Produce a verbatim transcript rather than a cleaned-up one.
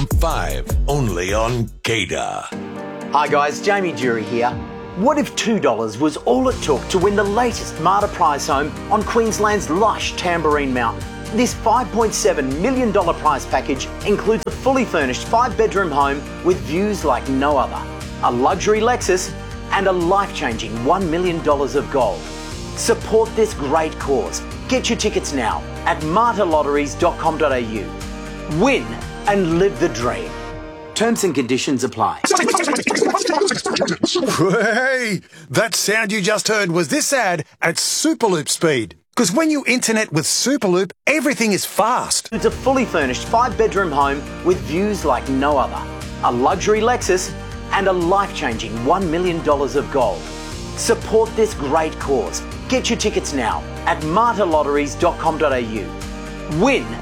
from five, only on Gator. Hi guys, Jamie Jury here. What if two dollars was all it took to win the latest Marta prize home on Queensland's lush Tamborine Mountain? This five point seven million dollars prize package includes a fully furnished five-bedroom home with views like no other, a luxury Lexus, and a life-changing one million dollars of gold. Support this great cause. Get your tickets now at marta lotteries dot com dot a u. Win and live the dream. Terms and conditions apply. Hey, that sound you just heard was this ad at Superloop speed. Because when you internet with Superloop, everything is fast. It's a fully furnished five-bedroom home with views like no other, a luxury Lexus, and a life-changing one million dollars of gold. Support this great cause. Get your tickets now at marta lotteries dot com dot a u. Win